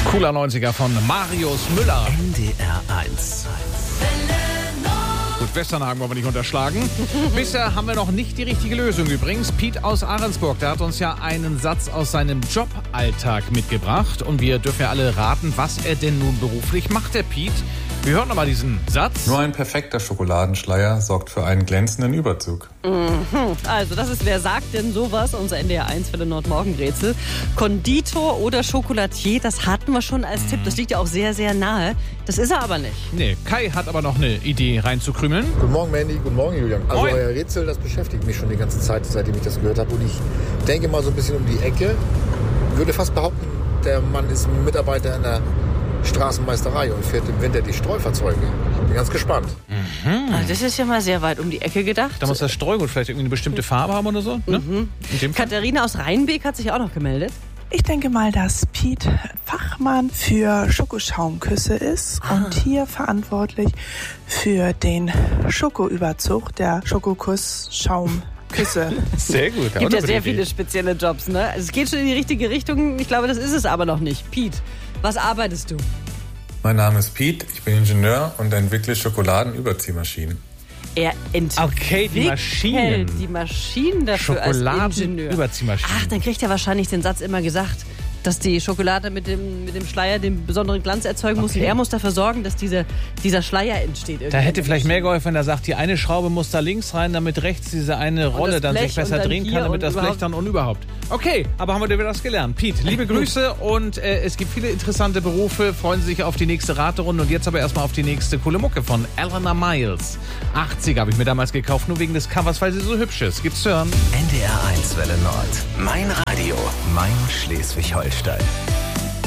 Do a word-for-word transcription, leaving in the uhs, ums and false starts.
Cooler neunziger von Marius Müller. N D R eins. Gut, Westernhagen wollen wir nicht unterschlagen. Bisher haben wir noch nicht die richtige Lösung übrigens. Piet aus Ahrensburg, der hat uns ja einen Satz aus seinem Joballtag mitgebracht. Und wir dürfen ja alle raten, was er denn nun beruflich macht, der Piet. Wir hören nochmal diesen Satz. Nur ein perfekter Schokoladenschleier sorgt für einen glänzenden Überzug. Mhm. Also, das ist Wer sagt denn sowas? Unser N D R eins für den Nordmorgenrätsel. Konditor oder Schokolatier, das hatten wir schon als mhm. Tipp. Das liegt ja auch sehr, sehr nahe. Das ist er aber nicht. Nee, Kai hat aber noch eine Idee reinzukrümeln. Guten Morgen, Mandy. Guten Morgen, Julian. Also Moin. euer Rätsel, das beschäftigt mich schon die ganze Zeit, seitdem ich das gehört habe. Und ich denke mal so ein bisschen um die Ecke. Würde fast behaupten, der Mann ist Mitarbeiter in der Straßenmeisterei und fährt im Winter die Streufahrzeuge. Bin ganz gespannt. Mhm. Also das ist ja mal sehr weit um die Ecke gedacht. Da muss das Streugut vielleicht irgendwie eine bestimmte Farbe haben oder so. Ne? Mhm. In dem Fall? Katharina aus Rheinbeek hat sich auch noch gemeldet. Ich denke mal, dass Piet Fachmann für Schokoschaumküsse ist Ah. und hier verantwortlich für den Schokoüberzug der Schokokuss-Schaumküsse. Sehr gut. Es gibt ja sehr viele spezielle Jobs, ne? Also es geht schon in die richtige Richtung. Ich glaube, das ist es aber noch nicht. Piet, was arbeitest du? Mein Name ist Piet, ich bin Ingenieur und entwickle Schokoladenüberziehmaschinen. Er entwickelt Okay, die Maschinen. die Maschinen dafür als Ingenieur. Schokoladenüberziehmaschinen. Ach, dann kriegt er wahrscheinlich den Satz immer gesagt, dass die Schokolade mit dem, mit dem Schleier den besonderen Glanz erzeugen muss. Okay. Und er muss dafür sorgen, dass diese, dieser Schleier entsteht. Da hätte vielleicht mehr geholfen, wenn er sagt, die eine Schraube muss da links rein, damit rechts diese eine Rolle das dann Blech sich besser und dann drehen hier kann, damit und das Blech überhaupt- dann und überhaupt. Okay, aber haben wir wieder was gelernt. Piet, liebe Grüße und äh, es gibt viele interessante Berufe. Freuen Sie sich auf die nächste Raterunde und jetzt aber erstmal auf die nächste coole Mucke von Eleanor Miles. achtziger habe ich mir damals gekauft, nur wegen des Covers, weil sie so hübsch ist. Gibt's zu hören. N D R eins Welle Nord. Mein Radio. Mein Schleswig-Holstein.